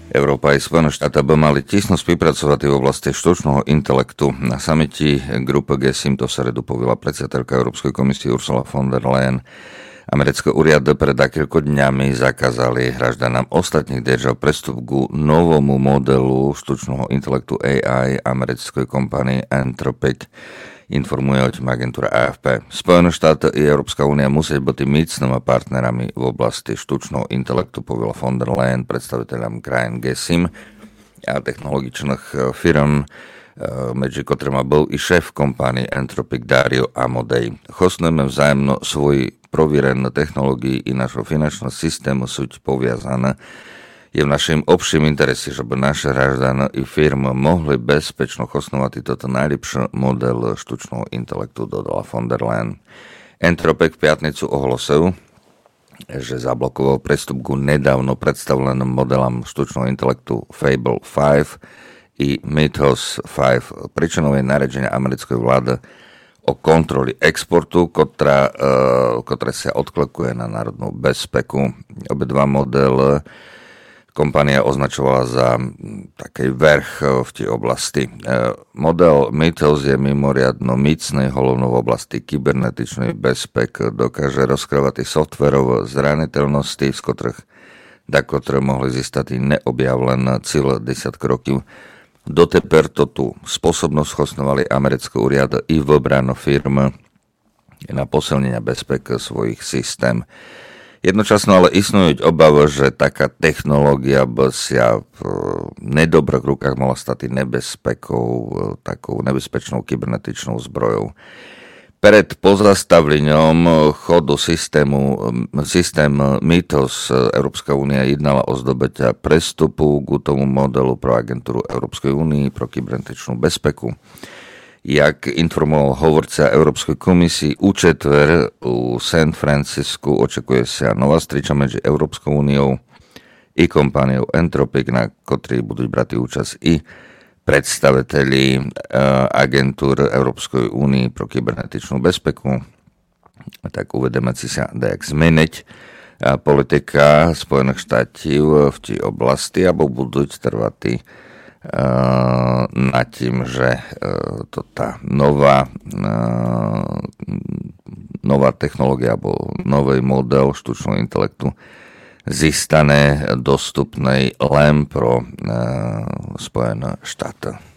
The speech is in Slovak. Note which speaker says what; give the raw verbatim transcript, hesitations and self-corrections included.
Speaker 1: Európa aj Spojené štáty by mali tisno spolupracovať v oblasti štučného intelektu. Na samiti grupy G sedem to v sredu povila predsedatelka Európskej komisie Ursula von der Leyen. Americké úrady pred niekoľko dňami zakázali hraždanám ostatných držav prestup ku novomu modelu štučného intelektu A I americkej kompanii Anthropic. Informuje o tým agentúra A F P. Spojené štáty i Európska únia musí byť mocnými partnerami v oblasti štučného intelektu, povedala von der Leyen predstaviteľom krajín G sedem a technologičných firm, medzi ktorými bol i šéf kompánie Anthropic Dario Amodei. Chosneme vzájemno svoji prověrené technológií i našho finančného systému sú poviazané. Je v našem obším interese, že by naše hraždane i firmy mohli bezpečno chosnovať toto najlepší model štučného intelektu, dodala von der Leyen. Anthropic v piatnicu ohlásil, že zablokoval prestup ku nedávno predstavleným modelom štučného intelektu Fable päť i Mythos päť. Príčinou je naredenie americkej vlády o kontroli exportu, ktorá, ktorá sa odklakuje na národnú bezpeku. Obidva modely kompania označovala za taký vrch v tej oblasti. Model Mythos je mimoriadno mocný, hlavnou v oblasti kybernetičnej bezpek, dokáže rozkrývať softverové zraniteľnosti, z ktorých da ktoré mohli získať neobjavlené cíle desiatky rokov. Doteper to tú spôsobnosť chosnovali americké úrady i v obranu firmy na posilnenia bezpek svojich systém. Jednočasno ale istnúť obava, že taká technológia by sa v nedobrých rukách mohla stať nebezpekou, takou nebezpečnou kybernetičnou zbrojou. Pred pozastavlením chodu systému, systém Mythos Európska únia jednala o zdobytia prestupu k tomu modelu pro agentúru Európskej únie pro kybernetičnú bezpeku. Jak informoval hovorca Európskej komisii, u četver u San Francisku očakuje sa nová striča medzi Európskou úniou i kompániou Anthropic, na ktorej budú brať účasť i predstaviteľi agentúr Európskej únie pro kybernetičnú bezpeku. Tak uvedeme si sa dajak zmeniť politika Spojených štátov v tej oblasti, alebo budú trvať nad tým, že to tá nová, nová technológia alebo nový model štučného intelektu zistane dostupnej len pro Spojené štáty.